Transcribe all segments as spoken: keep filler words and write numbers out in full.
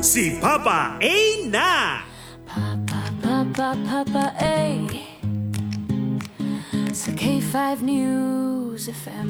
si Papa A na! Papa, Papa, Papa A sa K five News F M.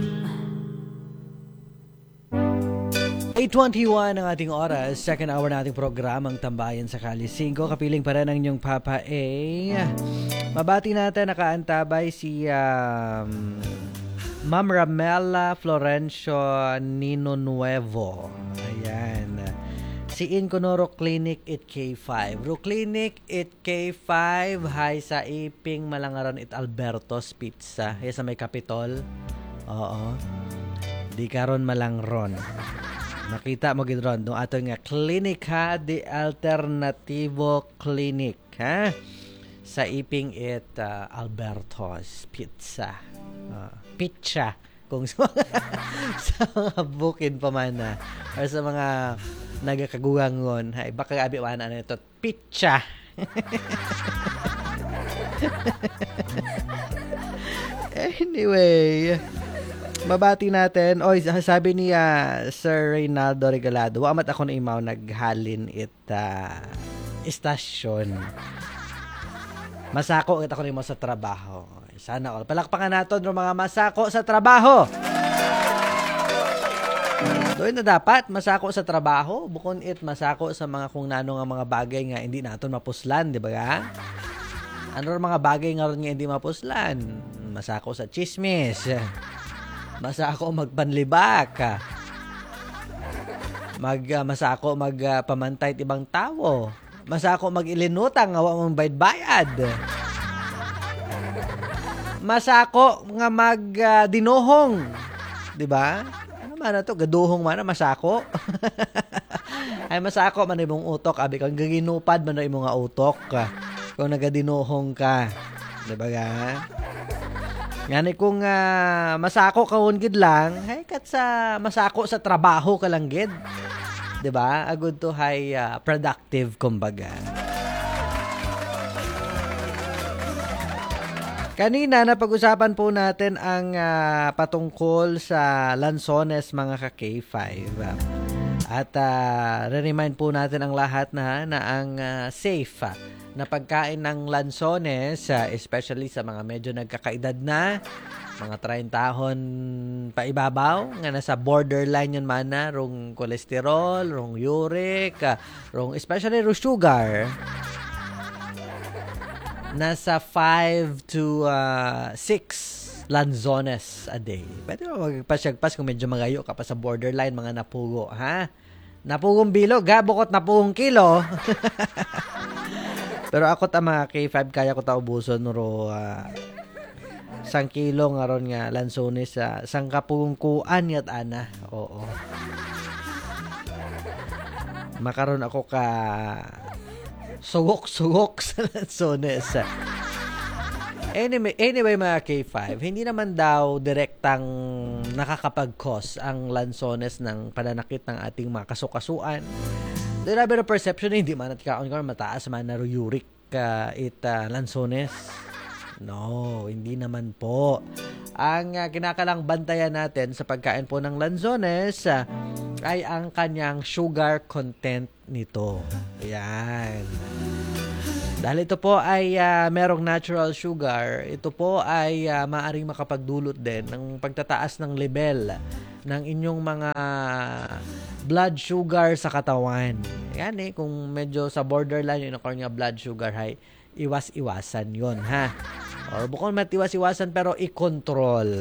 eight twenty-one ang ating oras, second hour na ating programang Tambayan sa Kalisingko. Kapiling pa rin ang inyong Papa A. Mabati natin, nakaantabay si um, Ma'am Ramela Florencio Nino Nuevo. Ayan. Si Inconoro Clinic at K five. Ro Clinic at K five. Hay sa Iping Malangaron at Alberto's Pizza. Hay sa may Capitol. Oo. Di karon malangron. Nakita mo gid ron do ato nga Klinika de Alternativo Clinic, ha? Sa Iping at uh, Alberto's Pizza. Uh, pizza kung sa mga, sa mga bukid pa man na or sa mga nagakagugangon, hay baka abi wana na ito pizza. Anyway, mabati natin. Oy, sabi ni uh, Sir Reynaldo Regalado, wa mat ako na imaw naghalin it uh, istasyon. Masako kita ko nimo sa trabaho. Sana all. Palakpakan naton ng mga masako sa trabaho. Doon na dapat masako sa trabaho, bukod it masako sa mga kung nano nga mga bagay nga hindi naton mapuslan, di ba ga? Ano rin mga bagay nga ron nga hindi mapuslan? Masako sa chismis. Masako magpanlibak. Mag uh, masako magpamantay uh, ibang tao. Masako mag-ilinutang nga wa mong bayad-bayad. Masako nga mag uh, dinuhong, 'di ba? Ano man na to, gaduhong man na masako. Ay masako man imong utok, abi kang gaginupad man imong nga utok. Kung nagadinuhong ka, 'di ba ga? Ngani kung uh, masako kawon gid lang, hay kat sa masako sa trabaho ka lang gid. 'Di ba? Agud to hay uh, productive kumbaga. Kanina napag-usapan po natin ang uh, patungkol sa Lanzones mga ka-K five. At uh, re-remind po natin ang lahat na na ang uh, safe uh, na pagkain ng Lanzones, uh, especially sa mga medyo nagkakaedad na, mga thirty tahon pa ibabaw, nga nasa borderline yun man na, rong kolesterol, rong uric, uh, rong especially rong sugar. Nasa five to six Lanzones a day. Pwede mo magpasyagpas kung medyo magayo ka pa sa borderline, mga napugo, ha? Napugong bilog, ha? Bukot napugong kilo. Pero ako ta mga K five, kaya ko ta ubuson ro uh, isang kilo nga ron nga Lanzones sa uh, isang kapungkuan yat ana. Oo. Makaroon ako ka sugok-sugok sa Lanzones. Anyway, anyway mga K five, hindi naman daw direktang nakakapag-cause ang Lanzones ng pananakit ng ating mga kasukasuan. There are better perception na hindi man at kaon ka mataas man na uric uh, it uh, Lanzones. No, hindi naman po. Ang uh, kinakalang bantayan natin sa pagkain po ng Lanzones uh, ay ang kanyang sugar content nito. Ayan. Dahil ito po ay uh, merong natural sugar, ito po ay uh, maaaring makapagdulot din ng pagtataas ng level ng inyong mga blood sugar sa katawan. Yan eh, kung medyo sa borderline yung nakuha blood sugar high, iwas-iwasan yon ha. Or bukod matiwas-iwasan pero i-control.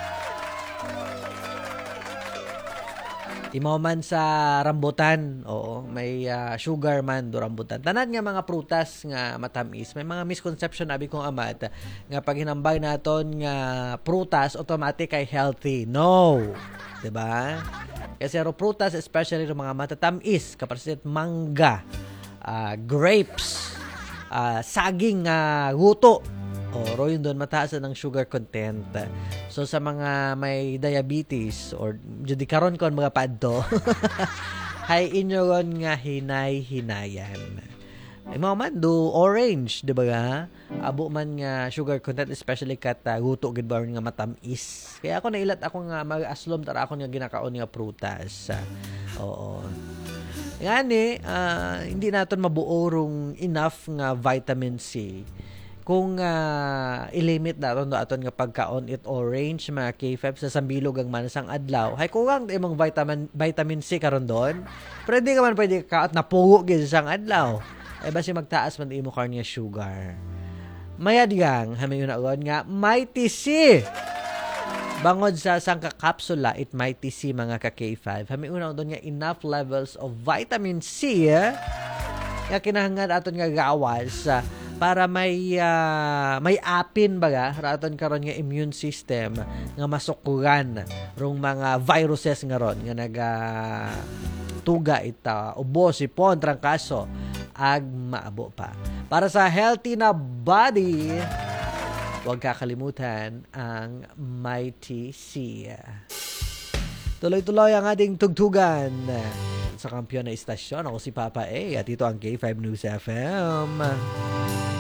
Imaw man sa rambutan, oo, may uh, sugar man do rambutan. Tanan nga mga prutas nga matamis, may mga misconception abi kong amat nga pag hinambay naton nga prutas automatic ay healthy. No. 'Di ba? Kasi ro prutas especially ro mga matatamis, kapasit mangga, uh, grapes, uh, saging uh, guto. O, yun doon, mataas ng sugar content. So, sa mga may diabetes or jadi karon kon mga padto, hay inyo ron nga hinay-hinayan. Ay mga man, do orange, di ba nga? Abo man nga sugar content, especially kat uh, guto, gid ba nga matamis. Kaya ako nailat ako nga mag-aslom, tara ako nga ginakaon nga prutas. Uh, oo. Ngani, uh, hindi naton mabuorong enough nga vitamin C. Kung uh, ilimit naton do aton nga pagkaon it orange mga K five sa sambilog ang manasang adlaw. Hay kuwang imong vitamin vitamin C karon doon. Pero di ka man pwede kaot na pugo gyud sang adlaw. Ay basi magtaas man imo karon nga sugar. Mayadgang hamayon na nga Mighty C. Bangod sa sangka kapsula, it Mighty C mga ka K five. Hami unang doon nga enough levels of vitamin C eh, nga kinahanglan aton nga gawas uh, para may uh, may apin baga raton karon nga immune system nga masukuran rong mga viruses nga ron nga naga tuga ita ubo sipon trangkaso ag maabo pa. Para sa healthy na body, huwag kakalimutan ang Mighty C. Tuloy-tuloy ang ating tugtugan sa kampiyon na istasyon. Ako si Papa A at ito ang K five News F M.